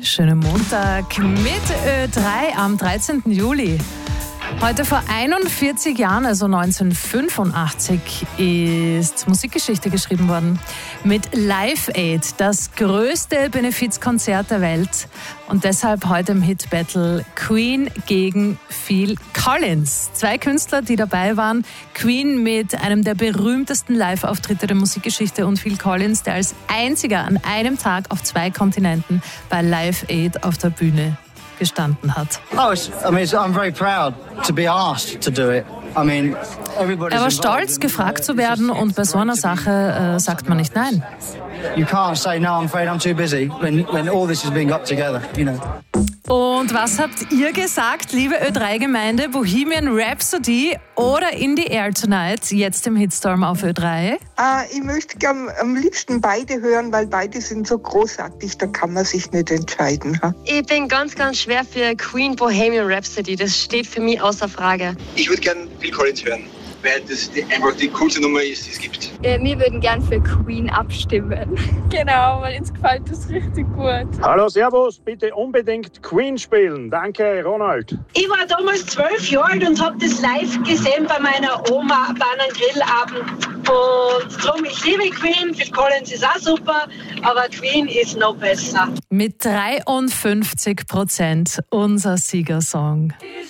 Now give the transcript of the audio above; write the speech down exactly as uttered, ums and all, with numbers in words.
Schönen Montag mit Ö drei am dreizehnten Juli. Heute vor einundvierzig Jahren, also neunzehnhundertfünfundachtzig, ist Musikgeschichte geschrieben worden. Mit Live Aid, das größte Benefizkonzert der Welt. Und deshalb heute im Hit Battle Queen gegen Phil Collins. Zwei Künstler, die dabei waren. Queen mit einem der berühmtesten Live-Auftritte der Musikgeschichte und Phil Collins, der als einziger an einem Tag auf zwei Kontinenten bei Live Aid auf der Bühne gestanden hat. Oh, it's, I mean, it's, I'm very proud to be asked to do it. I mean, er war stolz, gefragt zu werden, und bei so einer Sache äh, sagt man nicht nein. You can't say no, I'm afraid I'm too busy when, when all this has been got together, you know. Und was habt ihr gesagt, liebe Ö drei Gemeinde? Bohemian Rhapsody oder In the Air Tonight, jetzt im Hitstorm auf Ö drei? Äh, ich möchte gern am liebsten beide hören, weil beide sind so großartig, da kann man sich nicht entscheiden. Ha? Ich bin ganz, ganz schwer für Queen Bohemian Rhapsody, das steht für mich außer Frage. Ich würde gern Phil Collins hören, weil das die, einfach die coolste Nummer ist, die es gibt. Äh, wir würden gern für Queen abstimmen. Genau, weil uns gefällt das richtig gut. Hallo, servus, bitte unbedingt Queen spielen. Danke, Ronald. Ich war damals zwölf Jahre alt und habe das live gesehen bei meiner Oma bei einem Grillabend. Und darum, ich liebe Queen, Phil Collins ist auch super, aber Queen ist noch besser. Mit dreiundfünfzig Prozent unser Siegersong.